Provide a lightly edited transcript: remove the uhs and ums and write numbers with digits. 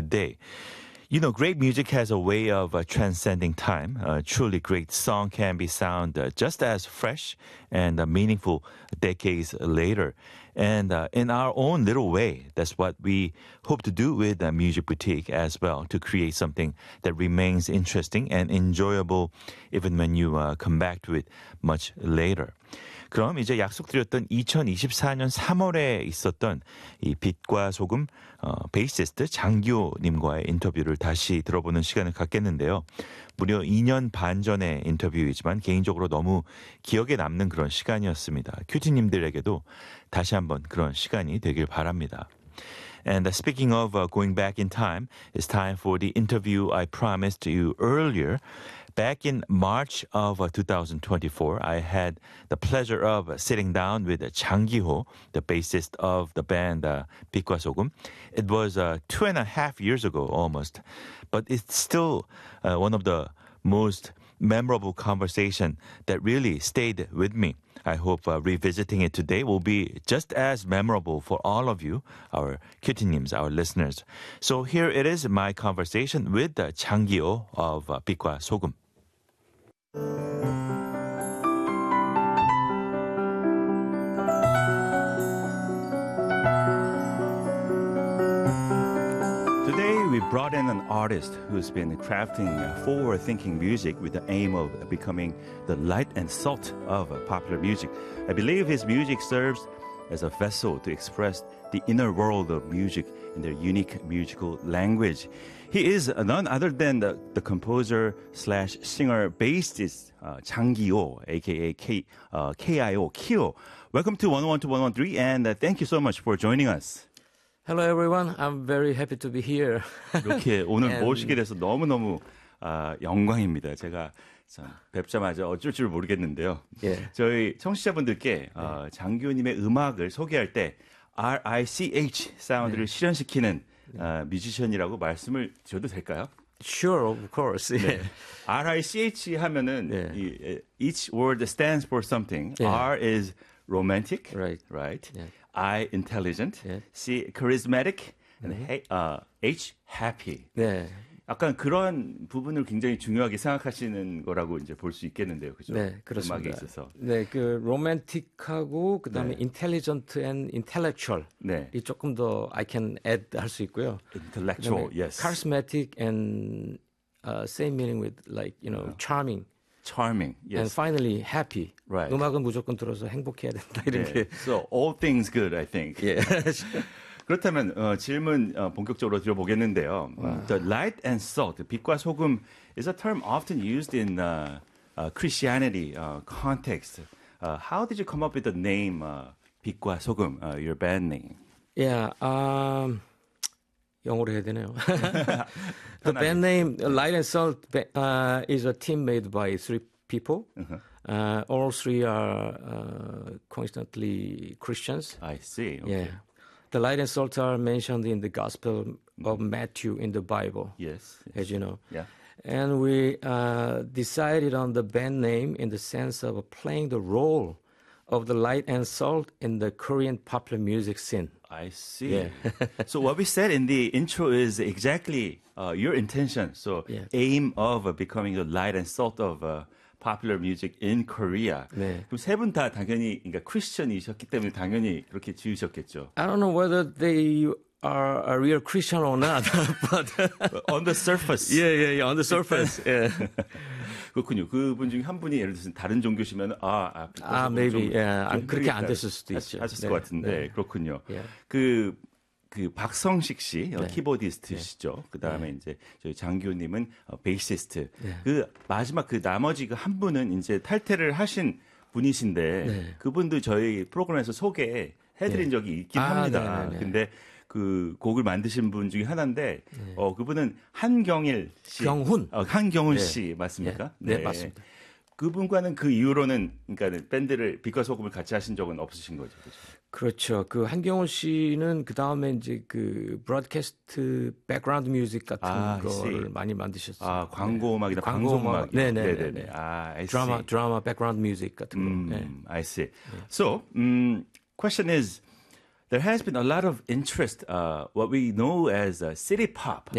today. You know, great music has a way of transcending time. A truly great song can be sound just as fresh and meaningful decades later. And in our own little way, that's what we hope to do with Music Boutique as well, to create something that remains interesting and enjoyable even when you come back to it much later. 그럼 이제 약속드렸던 2024년 3월에 있었던 이 빛과 소금 베이시스트 장기호님과의 인터뷰를 다시 들어보는 시간을 갖겠는데요. 무려 2년 반 전의 인터뷰이지만 개인적으로 너무 기억에 남는 그런 시간이었습니다. 큐티님들에게도 다시 한번 그런 시간이 되길 바랍니다. And speaking of going back in time, it's time for the interview I promised you earlier. Back in March of 2024, I had the pleasure of sitting down with Jang Gi-ho, the bassist of the band 빛과 소금. It was 2.5 years ago almost, but it's still one of the most memorable conversation that really stayed with me. I hope revisiting it today will be just as memorable for all of you, our 큐티님s, our listeners. So here it is, my conversation with Jang Gi-ho of 빛과 소금. Today we brought in an artist who's been crafting forward-thinking music with the aim of becoming the light and salt of popular music. I believe his music serves as a vessel to express the inner world of music in their unique musical language. He is none other than the composer slash singer bassist Jang Gi-ho, aka KIO, Kyo. Welcome to 101 to 113, and thank you so much for joining us. Hello everyone. I'm very happy to be here. 이렇게 오늘 모시게 돼서 너무너무 영광입니다. 제가 참 뵙자마자 어쩔 줄 모르겠는데요. 예. 저희 청취자분들께 장기호님의 음악을 소개할 때 RICH 사운드를 실현시키는 뮤지션이라고 말씀을 드려도 될까요? Sure, of course. 네. RICH 하면은 each word stands for something. R is romantic, right? Yeah. I intelligent, C charismatic, and H happy. 네. 약간 그런 부분을 굉장히 중요하게 생각하시는 거라고 이제 볼 수 있겠는데요, 그죠? 네, 그렇습니다. 음악에 있어서. 네, 그 로맨틱하고 그다음에 intelligent and intellectual. 네. 이 조금 더 I can add 할 수 있고요. Intellectual, yes. Charismatic and same meaning with like charming. Charming, yes. And finally happy. Right. 음악은 무조건 들어서 행복해야 된다 이런 게. So all things good, I think. 예. 그렇다면 질문 본격적으로 드려보겠는데요. The light and salt, 빛과 소금, is a term often used in Christianity context. How did you come up with the name 빛과 소금, your band name? Yeah, 영어로 해야 되네요. The band name Light and Salt is a team made by 3 people. All 3 are constantly Christians. I see. Okay. Yeah. The light and salt are mentioned in the Gospel of Matthew in the Bible. Yes. As you know. Yeah. And we decided on the band name in the sense of playing the role of the light and salt in the Korean popular music scene. I see. Yeah. So what we said in the intro is exactly your intention. So aim of becoming the light and salt of popular music in Korea. 네. 그럼 세 분 다 당연히 그러니까 크리스천이셨기 때문에 당연히 그렇게 지으셨겠죠. I don't know whether they are a real Christian or not, but On the surface. yeah, on the surface. Yeah. 그렇군요. 그분 중에 한 분이 예를 들어서 다른 종교시면 maybe 그렇게 안 됐을 수도 있죠. 하셨을 것 같은데 네. 그렇군요. Yeah. 그 박성식 씨 키보디스트시죠. 그 다음에 이제 저희 장기호님은 베이시스트. 그 마지막 그 나머지 그 한 분은 이제 탈퇴를 하신 분이신데 그분도 저희 프로그램에서 소개해드린 적이 있긴 합니다. 근데 그 곡을 만드신 분 중에 하나인데 그분은 한경일 씨, 한경훈 씨 맞습니까? 네, 맞습니다. 그분과는 그 이후로는 그러니까 밴드를 빛과 소금을 같이 하신 적은 없으신 거죠, 그렇죠. 그 한경훈 씨는 그 다음에 이제 그 브로드캐스트 백그라운드 뮤직 같은 거를 많이 만드셨어요. 아, 광고 음악이나 방송 음악. 네네. 아, I see. 드라마 백그라운드 뮤직 같은 거. I see. So, question is, there has been a lot of interest, what we know as city pop.